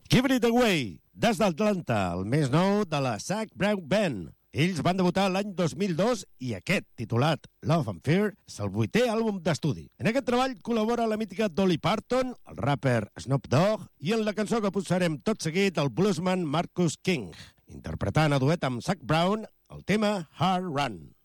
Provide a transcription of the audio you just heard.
Give It Away, des d'Atlanta, el més nou de la Zac Brown Band. Ells van debutar l'any 2002 i aquest, titulat Love and Fear, és el 8è àlbum d'estudi. En aquest treball col·labora la mítica Dolly Parton, el rapper Snoop Dogg i en la cançó que posarem tot seguit el bluesman Marcus King, interpretant a duet amb Zac Brown el tema Hard Run.